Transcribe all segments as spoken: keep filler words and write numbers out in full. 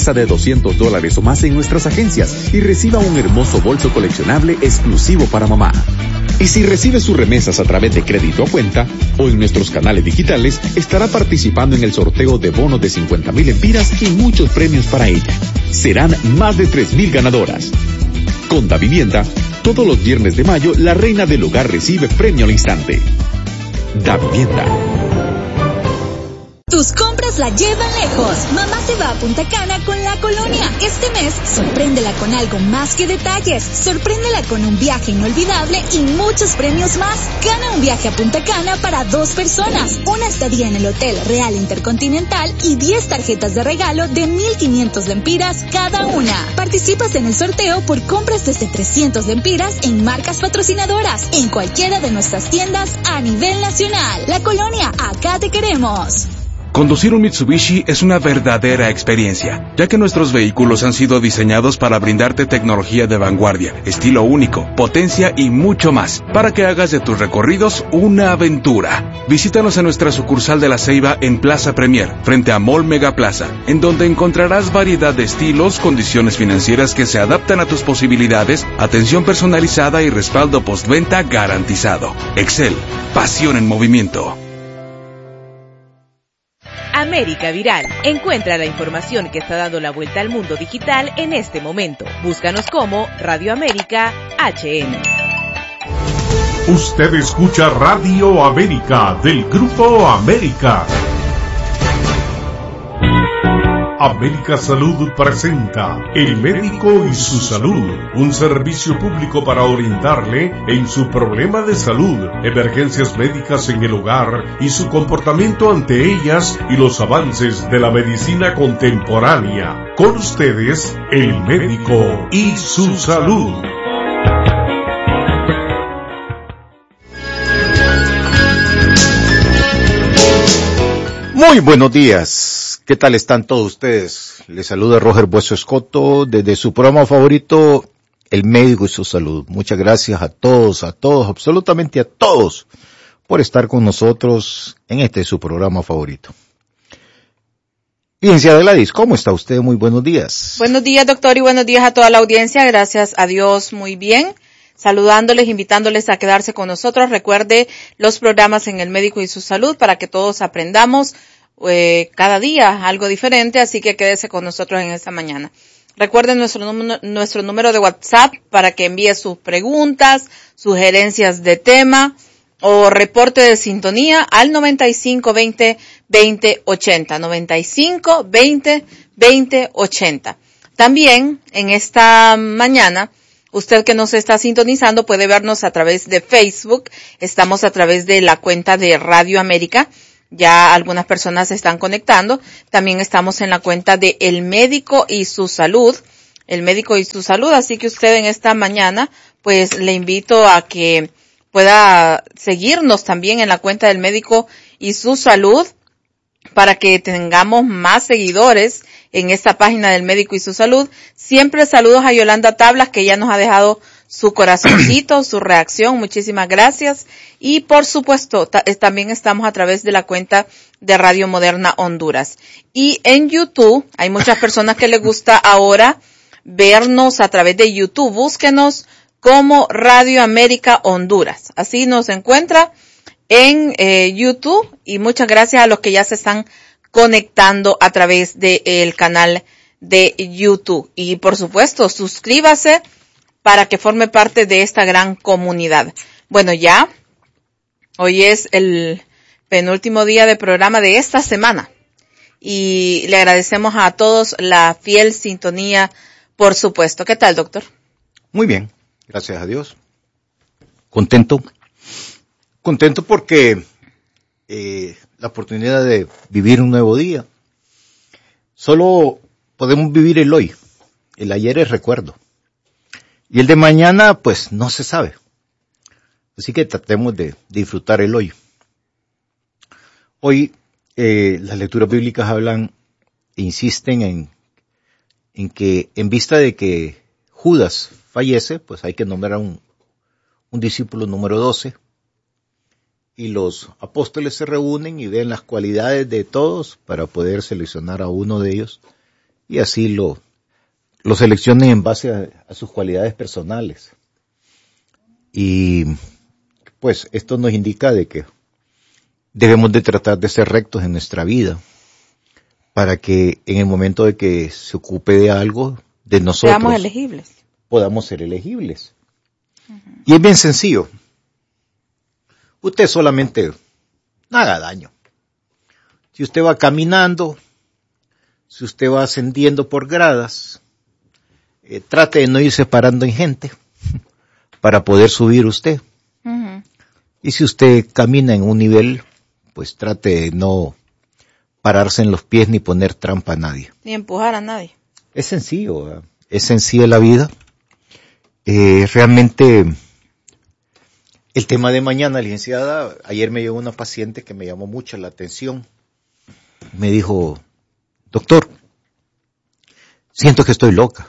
remesa de doscientos dólares o más en nuestras agencias y reciba un hermoso bolso coleccionable exclusivo para mamá. Y si recibe sus remesas a través de crédito a cuenta o en nuestros canales digitales, estará participando en el sorteo de bonos de cincuenta mil empiras y muchos premios para ella. Serán más de tres mil ganadoras. Con Da Vivienda, todos los viernes de mayo, la reina del hogar recibe premio al instante. Da Vivienda. Tus compras la llevan lejos. Mamá se va a Punta Cana con La Colonia. Este mes, sorpréndela con algo más que detalles. Sorpréndela con un viaje inolvidable y muchos premios más. Gana un viaje a Punta Cana para dos personas, una estadía en el Hotel Real Intercontinental y diez tarjetas de regalo de mil quinientos lempiras cada una. Participas en el sorteo por compras desde trescientos lempiras en marcas patrocinadoras en cualquiera de nuestras tiendas a nivel nacional. La Colonia, acá te queremos. Conducir un Mitsubishi es una verdadera experiencia, ya que nuestros vehículos han sido diseñados para brindarte tecnología de vanguardia, estilo único, potencia y mucho más, para que hagas de tus recorridos una aventura. Visítanos en nuestra sucursal de La Ceiba en Plaza Premier, frente a Mall Mega Plaza, en donde encontrarás variedad de estilos, condiciones financieras que se adaptan a tus posibilidades, atención personalizada y respaldo postventa garantizado. Excel, pasión en movimiento. América Viral. Encuentra la información que está dando la vuelta al mundo digital en este momento. Búscanos como Radio América H N. Usted escucha Radio América del Grupo América. América Salud presenta El Médico y su Salud, un servicio público para orientarle en su problema de salud, emergencias médicas en el hogar y su comportamiento ante ellas y los avances de la medicina contemporánea. Con ustedes, El Médico y su Salud. Muy buenos días. ¿Qué tal están todos ustedes? Les saluda Roger Bueso Escoto desde su programa favorito, El Médico y su Salud. Muchas gracias a todos, a todos, absolutamente a todos, por estar con nosotros en este su programa favorito. Licenciada Gladys, ¿cómo está usted? Muy buenos días. Buenos días, doctor, y buenos días a toda la audiencia. Gracias a Dios, muy bien. Saludándoles, invitándoles a quedarse con nosotros. Recuerde los programas en El Médico y su Salud para que todos aprendamos eh, cada día algo diferente, así que quédese con nosotros en esta mañana. Recuerden nuestro, número, nuestro número de WhatsApp para que envíe sus preguntas, sugerencias de tema o reporte de sintonía al noventa y cinco veinte veinte ochenta, noventa y cinco veinte veinte ochenta. También en esta mañana, usted que nos está sintonizando puede vernos a través de Facebook. Estamos a través de la cuenta de Radio América. Ya algunas personas se están conectando. También estamos en la cuenta de El Médico y su Salud. El Médico y su Salud. Así que usted en esta mañana, pues le invito a que pueda seguirnos también en la cuenta del Médico y su Salud para que tengamos más seguidores en esta página del Médico y su Salud. Siempre saludos a Yolanda Tablas, que ya nos ha dejado su corazoncito, su reacción. Muchísimas gracias. Y por supuesto, ta- también estamos a través de la cuenta de Radio Moderna Honduras. Y en YouTube, hay muchas personas que les gusta ahora vernos a través de YouTube. Búsquenos como Radio América Honduras. Así nos encuentra en eh, YouTube. Y muchas gracias a los que ya se están conectando a través del canal de YouTube. Y por supuesto, suscríbase para que forme parte de esta gran comunidad. Bueno, ya, hoy es el penúltimo día de programa de esta semana. Y le agradecemos a todos la fiel sintonía, por supuesto. ¿Qué tal, doctor? Muy bien, gracias a Dios. Contento. Contento porque eh, la oportunidad de vivir un nuevo día. Solo podemos vivir el hoy. El ayer es recuerdo. Y el de mañana, pues, no se sabe. Así que tratemos de disfrutar el hoy. Hoy, eh, las lecturas bíblicas hablan e insisten en, en que, en vista de que Judas fallece, pues hay que nombrar un, un discípulo número doce. Y los apóstoles se reúnen y ven las cualidades de todos para poder seleccionar a uno de ellos y así lo, lo seleccionen en base a, a sus cualidades personales. Y pues esto nos indica de que debemos de tratar de ser rectos en nuestra vida para que en el momento de que se ocupe de algo de nosotros seamos elegibles. Podamos ser elegibles. Uh-huh. Y es bien sencillo. Usted solamente no haga daño. Si usted va caminando, si usted va ascendiendo por gradas, eh, trate de no irse parando en gente para poder subir usted. Uh-huh. Y si usted camina en un nivel, pues trate de no pararse en los pies ni poner trampa a nadie. Ni empujar a nadie. Es sencillo, ¿verdad? Es sencilla la vida. Eh, realmente, el tema de mañana, licenciada, ayer me llegó una paciente que me llamó mucho la atención. Me dijo, doctor, siento que estoy loca.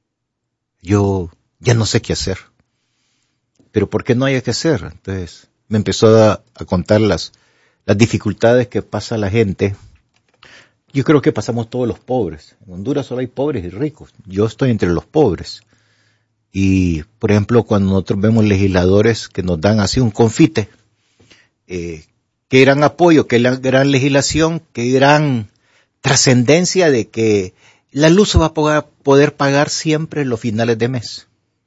Yo ya no sé qué hacer. Pero ¿por qué no hay que hacer? Entonces me empezó a, a contar las, las dificultades que pasa la gente. Yo creo que pasamos todos los pobres. En Honduras solo hay pobres y ricos. Yo estoy entre los pobres. Y, por ejemplo, cuando nosotros vemos legisladores que nos dan así un confite, eh, qué gran apoyo, qué gran legislación, qué gran trascendencia de que la luz se va a poder, poder pagar siempre en los finales de mes.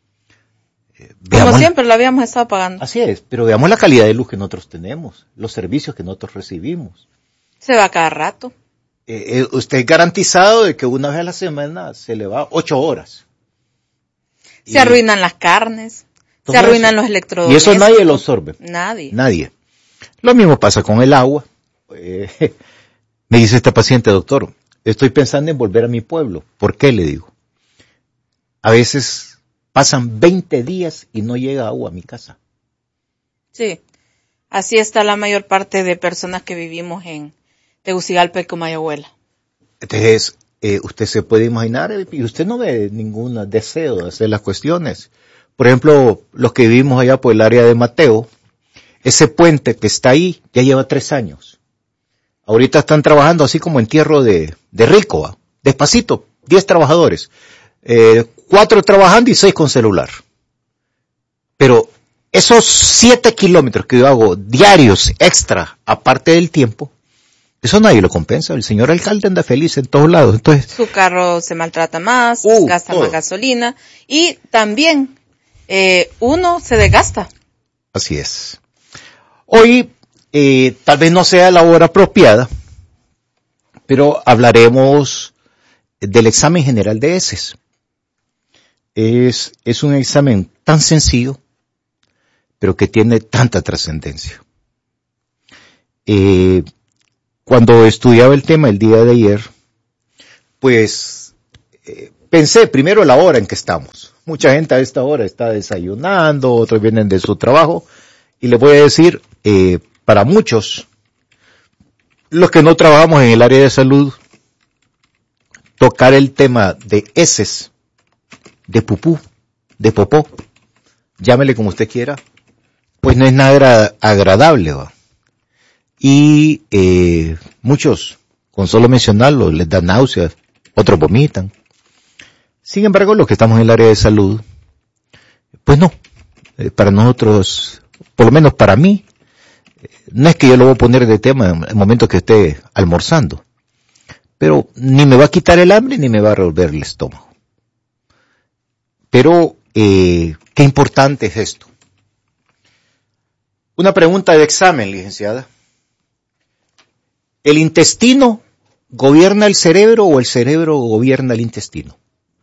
Eh, Como siempre lo habíamos estado pagando. Así es, pero veamos la calidad de luz que nosotros tenemos, los servicios que nosotros recibimos. Se va cada rato. Eh, eh, usted es garantizado de que una vez a la semana se le va ocho horas. Se y arruinan las carnes, se arruinan eso. Los electrodomésticos. Y eso nadie lo absorbe. Nadie. Nadie. Lo mismo pasa con el agua. Eh, me dice esta paciente, doctor, estoy pensando en volver a mi pueblo. ¿Por qué? Le digo. A veces pasan veinte días y no llega agua a mi casa. Sí, así está la mayor parte de personas que vivimos en Tegucigalpa y Comayagüela. Entonces, eh, usted se puede imaginar, y usted no ve ningún deseo de hacer las cuestiones. Por ejemplo, los que vivimos allá por el área de Mateo, ese puente que está ahí ya lleva tres años. Ahorita están trabajando así como entierro de, de rico, ¿va? Despacito, diez trabajadores, eh, cuatro trabajando y seis con celular. Pero esos siete kilómetros que yo hago diarios extra, aparte del tiempo, eso nadie lo compensa. El señor alcalde anda feliz en todos lados. Entonces, su carro se maltrata más, uh, gasta todo. más gasolina y también eh, uno se desgasta. Así es. Hoy eh, tal vez no sea la hora apropiada, pero hablaremos del examen general de heces. Es, es un examen tan sencillo, pero que tiene tanta trascendencia. Eh, Cuando estudiaba el tema el día de ayer, pues eh, pensé primero la hora en que estamos. Mucha gente a esta hora está desayunando, otros vienen de su trabajo, y les voy a decir, eh, para muchos, los que no trabajamos en el área de salud, tocar el tema de heces, de pupú, de popó, llámele como usted quiera, pues no es nada agradable, ¿va? Y eh, muchos, con solo mencionarlo, les da náuseas, otros vomitan. Sin embargo, los que estamos en el área de salud, pues no. Eh, para nosotros, por lo menos para mí, eh, no es que yo lo voy a poner de tema en el momento que esté almorzando, pero ni me va a quitar el hambre ni me va a revolver el estómago. Pero, eh, qué importante es esto. Una pregunta de examen, licenciada. ¿El intestino gobierna el cerebro o el cerebro gobierna el intestino?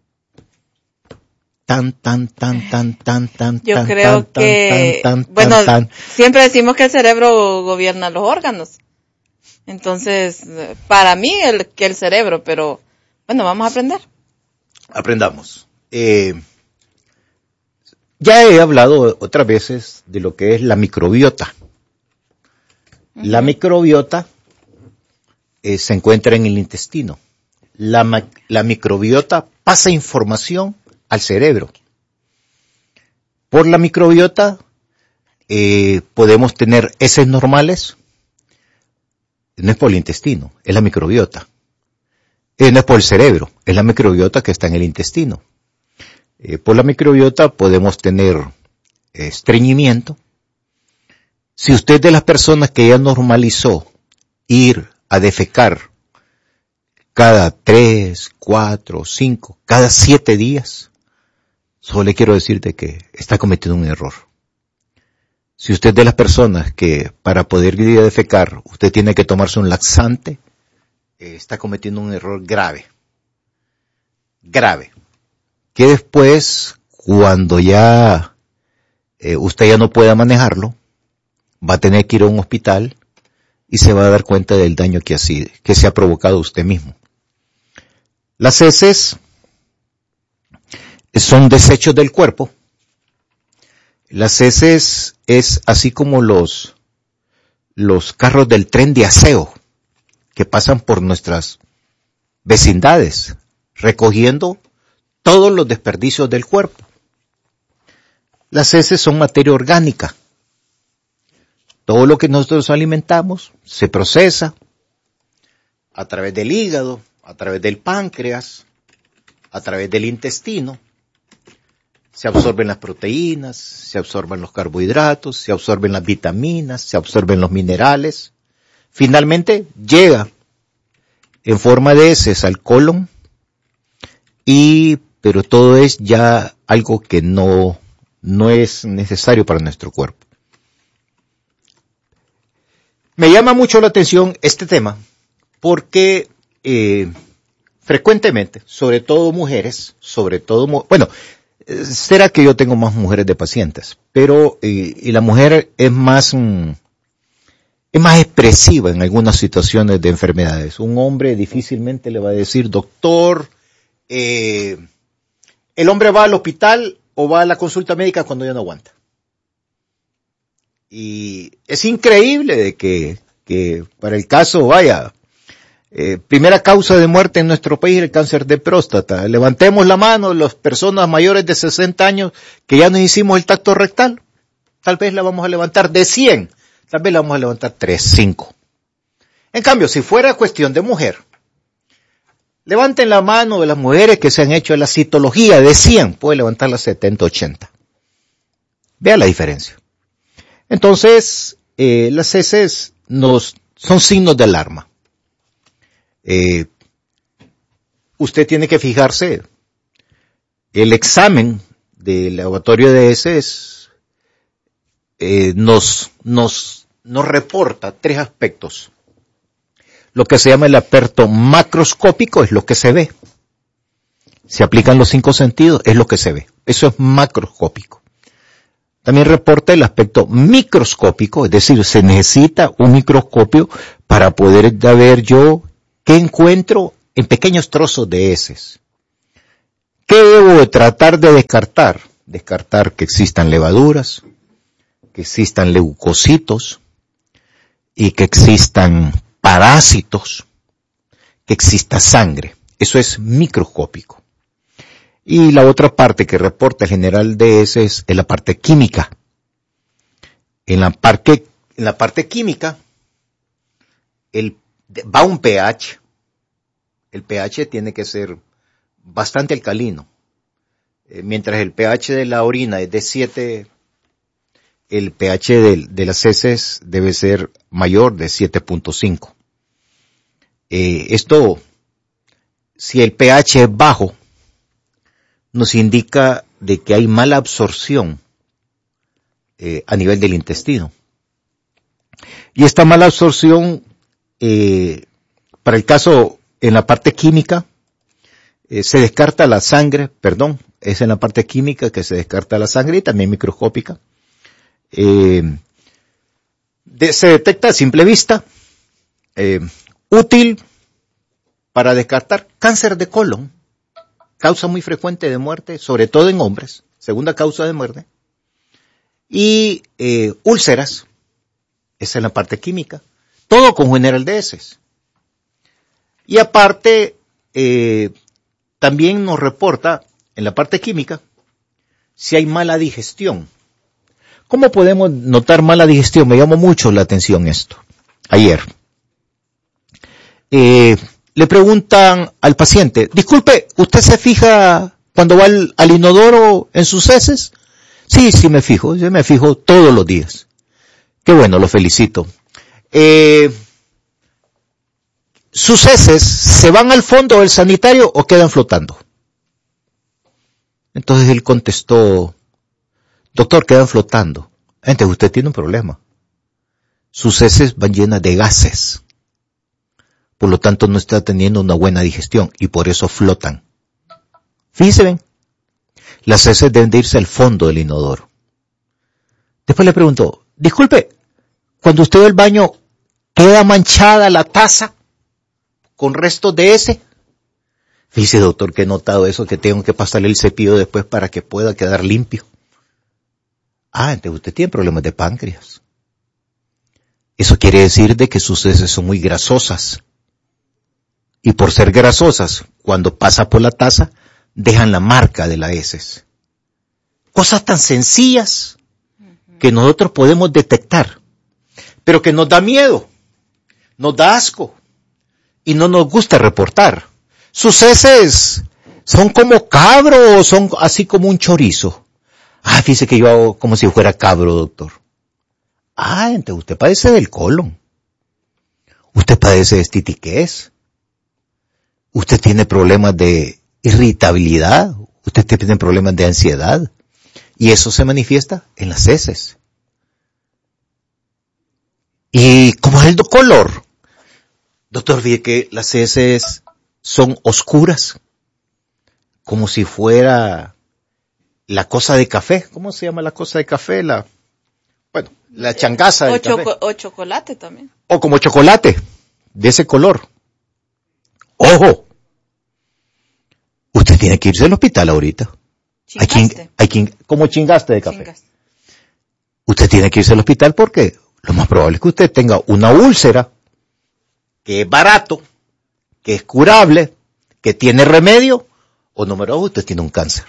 Tan, tan, tan, tan, tan, tan, Yo tan, creo tan, que, tan, tan, bueno, tan, tan. siempre decimos que el cerebro gobierna los órganos. Entonces, para mí, el, que el cerebro, pero, bueno, vamos a aprender. Aprendamos. Eh, ya he hablado otras veces de lo que es la microbiota. Uh-huh. La microbiota Eh, se encuentra en el intestino. La, la microbiota pasa información al cerebro. Por la microbiota eh, podemos tener heces normales. No es por el intestino, es la microbiota. Eh, no es por el cerebro, es la microbiota que está en el intestino. Eh, por la microbiota podemos tener eh, estreñimiento. Si usted es de las personas que ya normalizó ir a defecar cada tres, cuatro, cinco, cada siete días, solo le quiero decirte que está cometiendo un error. Si usted es de las personas que para poder ir a defecar usted tiene que tomarse un laxante, eh, está cometiendo un error grave. Grave. Que después, cuando ya eh, usted ya no pueda manejarlo, va a tener que ir a un hospital y se va a dar cuenta del daño que, así, que se ha provocado usted mismo. Las heces son desechos del cuerpo. Las heces es así como los, los carros del tren de aseo que pasan por nuestras vecindades, recogiendo todos los desperdicios del cuerpo. Las heces son materia orgánica. Todo lo que nosotros alimentamos se procesa a través del hígado, a través del páncreas, a través del intestino. Se absorben las proteínas, se absorben los carbohidratos, se absorben las vitaminas, se absorben los minerales. Finalmente llega en forma de heces al colon, y pero todo es ya algo que no, no es necesario para nuestro cuerpo. Me llama mucho la atención este tema porque eh, frecuentemente, sobre todo mujeres, sobre todo, bueno, será que yo tengo más mujeres de pacientes, pero eh, y la mujer es más mm, es más expresiva en algunas situaciones de enfermedades. Un hombre difícilmente le va a decir, doctor, eh, el hombre va al hospital o va a la consulta médica cuando ya no aguanta. Y es increíble de que, que para el caso, vaya, eh, primera causa de muerte en nuestro país, el cáncer de próstata. Levantemos la mano las personas mayores de sesenta años que ya nos hicimos el tacto rectal. Tal vez la vamos a levantar de cien, tal vez la vamos a levantar tres, cinco. En cambio, si fuera cuestión de mujer, levanten la mano de las mujeres que se han hecho la citología de cien, puede levantar las setenta, ochenta. Vea la diferencia. Entonces, eh, las heces nos, son signos de alarma. Eh, usted tiene que fijarse, el examen del laboratorio de heces eh, nos, nos, nos reporta tres aspectos. Lo que se llama el aspecto macroscópico es lo que se ve. Se aplican los cinco sentidos, es lo que se ve. Eso es macroscópico. También reporta el aspecto microscópico, es decir, se necesita un microscopio para poder ver yo qué encuentro en pequeños trozos de heces. ¿Qué debo tratar de descartar? Descartar que existan levaduras, que existan leucocitos y que existan parásitos, que exista sangre. Eso es microscópico. Y la otra parte que reporta el general de heces es la parte química. En la parte, en la parte química, el, va un pH. El pH tiene que ser bastante alcalino. Eh, mientras el pH de la orina es de siete, el pH de, de las heces debe ser mayor de siete punto cinco. Eh, esto, si el pH es bajo, nos indica de que hay mala absorción eh, a nivel del intestino. Y esta mala absorción, eh, para el caso en la parte química, eh, se descarta la sangre, perdón, es en la parte química que se descarta la sangre y también microscópica. Eh, de, se detecta a simple vista, eh, útil para descartar cáncer de colon, causa muy frecuente de muerte, sobre todo en hombres, segunda causa de muerte, y eh, úlceras, esa es la parte química, todo con general de heces. Y aparte, eh, también nos reporta en la parte química si hay mala digestión. ¿Cómo podemos notar mala digestión? Me llamó mucho la atención esto. Ayer, eh, le preguntan al paciente, disculpe, ¿usted se fija cuando va al, al inodoro en sus heces? Sí, sí me fijo, yo me fijo todos los días. Qué bueno, lo felicito. Eh, ¿Sus heces se van al fondo del sanitario o quedan flotando? Entonces él contestó, doctor, quedan flotando. Entonces usted tiene un problema. Sus heces van llenas de gases. Por lo tanto no está teniendo una buena digestión y por eso flotan. Fíjense, ven. Las heces deben de irse al fondo del inodoro. Después le preguntó, disculpe, cuando usted va al baño, ¿queda manchada la taza con restos de ese? Dice, doctor, que he notado eso, que tengo que pasarle el cepillo después para que pueda quedar limpio. Ah, entonces usted tiene problemas de páncreas. Eso quiere decir de que sus heces son muy grasosas. Y por ser grasosas, cuando pasa por la taza, dejan la marca de las heces. Cosas tan sencillas que nosotros podemos detectar, pero que nos da miedo, nos da asco y no nos gusta reportar. Sus heces son como cabro o son así como un chorizo. Ah, fíjese que yo hago como si fuera cabro, doctor. Ah, entonces usted padece del colon. Usted padece de estitiquez. Usted tiene problemas de irritabilidad. Usted tiene problemas de ansiedad. Y eso se manifiesta en las heces. ¿Y cómo es el color? Doctor, fíjese que las heces son oscuras. Como si fuera la cosa de café. ¿Cómo se llama la cosa de café? La, bueno, la changaza del o café. Choco, o chocolate también. O como chocolate, de ese color. ¡Ojo! Usted tiene que irse al hospital ahorita. Hay quien, hay quien, como chingaste de café. Chingaste. Usted tiene que irse al hospital porque lo más probable es que usted tenga una úlcera, que es barato, que es curable, que tiene remedio, o número dos, usted tiene un cáncer.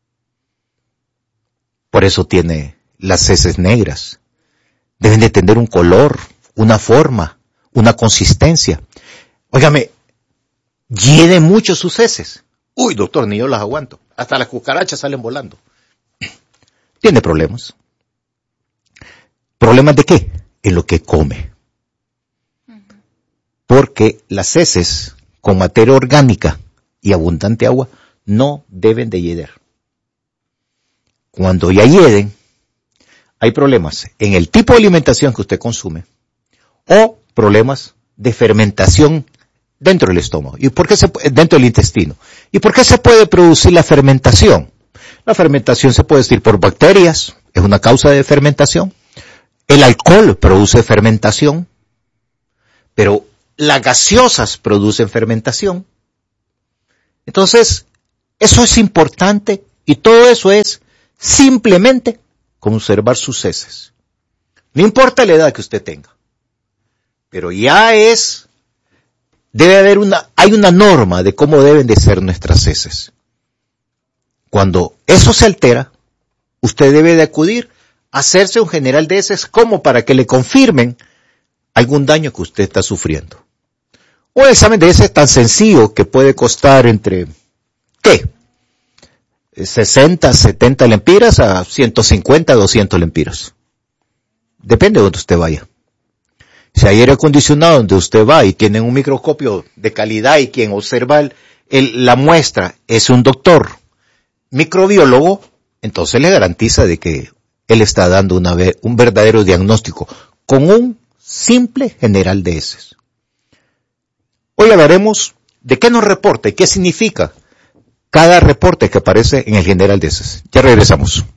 Por eso tiene las heces negras. Deben de tener un color, una forma, una consistencia. Óigame, llene mucho sus heces. Uy, doctor, ni yo las aguanto. Hasta las cucarachas salen volando. Tiene problemas. ¿Problemas de qué? En lo que come. Porque las heces con materia orgánica y abundante agua no deben de hieder. Cuando ya hieden, hay problemas en el tipo de alimentación que usted consume o problemas de fermentación dentro del estómago. ¿Y por qué se, dentro del intestino? ¿Y por qué se puede producir la fermentación? La fermentación se puede decir por bacterias, es una causa de fermentación. El alcohol produce fermentación, pero las gaseosas producen fermentación. Entonces, eso es importante y todo eso es simplemente conservar sus heces. No importa la edad que usted tenga, pero ya es, debe haber una, hay una norma de cómo deben de ser nuestras heces. Cuando eso se altera, usted debe de acudir a hacerse un general de heces como para que le confirmen algún daño que usted está sufriendo. Un examen de heces tan sencillo que puede costar entre, ¿qué? sesenta, setenta lempiras a ciento cincuenta, doscientos lempiras. Depende de donde usted vaya. Si hay aire acondicionado donde usted va y tienen un microscopio de calidad y quien observa el, el, la muestra es un doctor microbiólogo, entonces le garantiza de que él está dando una, un verdadero diagnóstico con un simple general de heces. Hoy hablaremos de qué nos reporta y qué significa cada reporte que aparece en el general de heces. Ya regresamos.